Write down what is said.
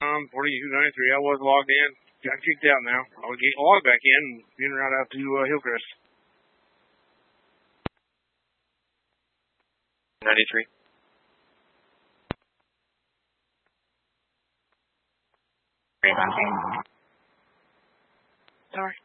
4293. I was logged in. Got kicked out now. I'll get logged back in and being right out to Hillcrest. 93. Great, on. Sorry.